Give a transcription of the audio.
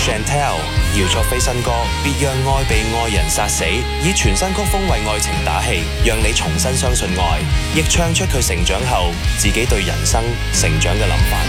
Chantel， 姚卓菲新歌《別讓愛被愛人殺死》，以全新曲風為愛情打氣，讓你重新相信愛，亦唱出佢成長後自己對人生成長嘅諗法。